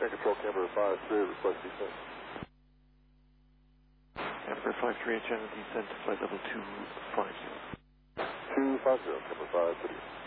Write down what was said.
Air Control Camber 53, request descent. Camber 53, agenda descent to flight level 250. 250, Camber 53.